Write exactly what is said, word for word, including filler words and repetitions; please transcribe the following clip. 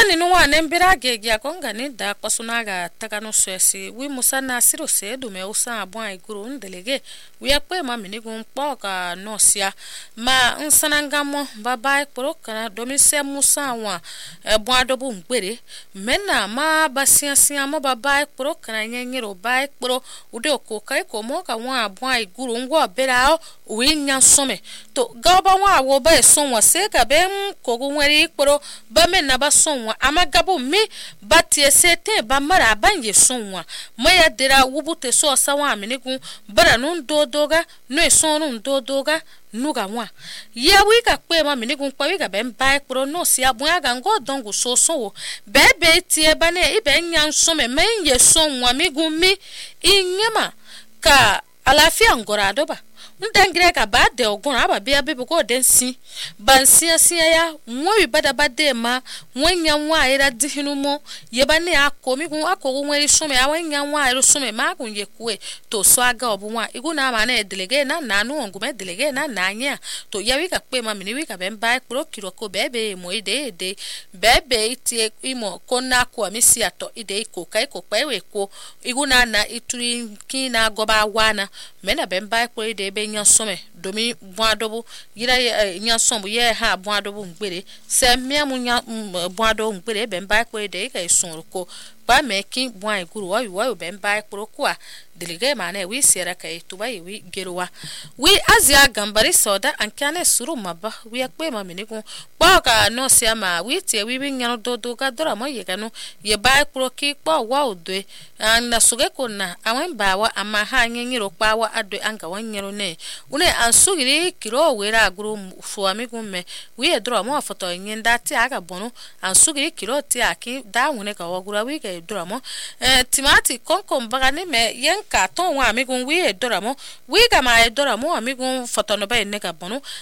Tani nuwa nembira gegia konga ni da kwasunaga takano swesi wi musana siro se do me usa abwan iguru ndelege wi akwe ma minigun poka nosia ma nsanangamo baba ekporo kana domise musa wa ebwan do bu ngbere mena ma basiasia mo baba ekporo kana nyengero ba ekporo ude okoka ko mo ka wa abwan iguru ngwa bera wi nyansome to gaba wa wo ba eson wa se ka bem kogu nwere ekporo ba mena ba sonwa amagabu mi batie sete ba mara banje sonwa maya dira wubute so sawa aminigun bara nun dodoga no esonu dodoga nuga mwa ya wika kwe ma minigun kwa wika ben ba ekporo no si abun aga ngo dongu so so bebe tie bane ibe nyan so me men ye sonwa migun mi inyema ka alafia ngora doba ndangire ka ba de ogun aba bia bebe ko densi bansia sia ya nwi bada bade ma nwanya nwa ira dihinu mo ye ba ne akomi gun akogu nweri some awanya nwa ira some ma kun ye kwe to so aga obunwa igu na ma na delege na na nu ngume delege na na anya to ya wi ka pe ma mini wi ka ben ba pro kiro ko bebe mo ide ide bebe itie imo kona ko amisia to ide ko kai ko pe we ko igu na na ituri kina goba wana mena ben ba pro ide be nyansome domi bwadobu yira nyansombu ye ha bwadobu ngbere se miamu nya bwado ngbere ben ba ko ide ka isun ko ba meki bwa iguru wa wa ben ba ko kwa delige mane wi sera kai tuba wi geruwa wi azia gambari soda ankane suru maba wi akpe ma minigun pa ka no sia ma wi tie wi nyano dodo ga dora mo ye kanu ye ba ko ki pa wa odwe na suge konna awen ba wa ama ha nyiro pa wa adwe anga wanyero ne une ansugiri kiro wera aguru fuamigun me wi edro mo foto nyenda ti aga bonu ansugiri kiro ti aki da wune ka wagura wi ga edro mo eh timati konkom bagane me yen ka ton wa amigun wi edoramo wi ga ma edoramo amigun foto no ba enne ka bonu